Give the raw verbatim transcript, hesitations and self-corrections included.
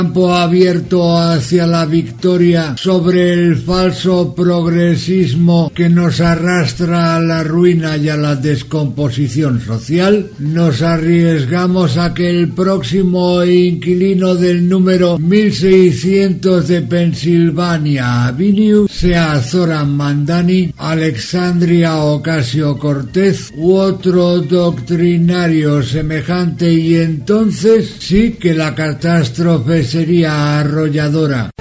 campo abierto hacia la victoria sobre el falso progresismo que nos arrastra a la ruina y a la descomposición social, nos arriesgamos a que el próximo inquilino del número mil seiscientos de Pennsylvania Avenue sea Zoran Mandani, Alexandria Ocasio-Cortez u otro doctrinario semejante, y entonces sí que la catástrofe sería arrolladora.